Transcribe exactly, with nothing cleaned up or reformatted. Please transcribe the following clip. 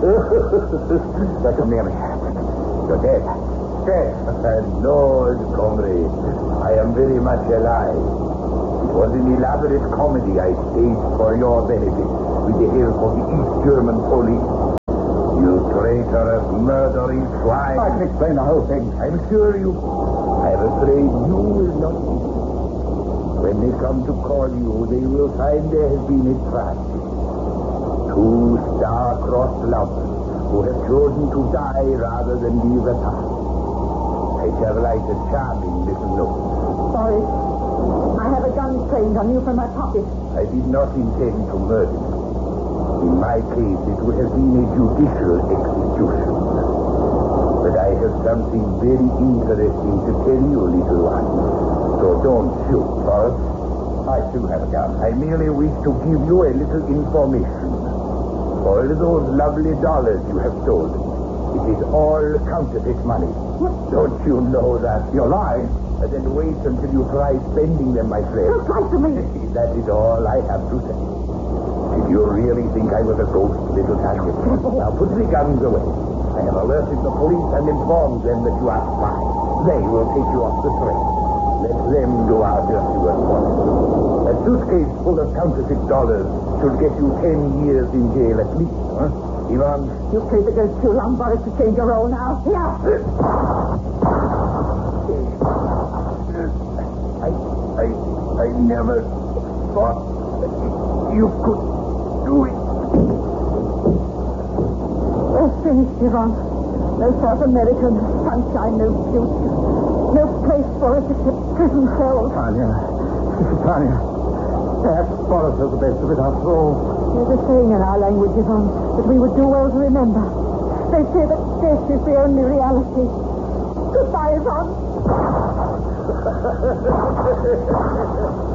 Come near me. You're dead. Dead. No, comrade. I am very much alive. It was an elaborate comedy I staged for your benefit with the help of the East German police. You traitorous, murdering swine. I can explain the whole thing. I'm sure you... I'm afraid you will not be. When they come to call you, they will find there has been a tragedy. Two star-crossed lovers who have chosen to die rather than leave a task. I shall write a charming little note. Sorry. I have a gun trained on you from my pocket. I did not intend to murder you. In my case, it would have been a judicial execution. But I have something very interesting to tell you, little one. So don't shoot, Forrest. I too have a gun. I merely wish to give you a little information. All those lovely dollars you have stolen, it is all counterfeit money. What? Don't you know that? You're lying. And then wait until you try spending them, my friend. Don't lie to me. That is all I have to say. Did you really think I was a ghost, little Tanya? Now put the guns away. I have alerted the police and informed them that you are spies. They will take you off the train. Let them do our dirty work for us. A suitcase full of counterfeit dollars should get you ten years in jail at least, huh? Ivan? You played the girl too long, Boris, to change your role now. Here. I, I, I never thought that you could do it. We're finished, Yvonne. No South America, no sunshine, no future. No place for us except prison cells. Tanya. Tanya. Perhaps Boris has the best of it after all. There's a saying in our language, Yvonne, that we would do well to remember. They say that death is the only reality. Goodbye, Yvonne.